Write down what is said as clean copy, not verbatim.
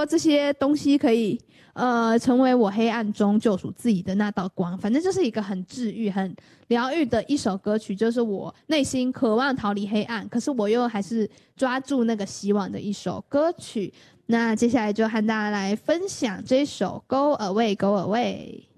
说这些东西可以成为我黑暗中救赎自己的那道光。反正就是一个很治愈很疗愈的一首歌曲，就是我内心渴望逃离黑暗，可是我又还是抓住那个希望的一首歌曲。那接下来就和大家来分享这首 Go Away Go Away。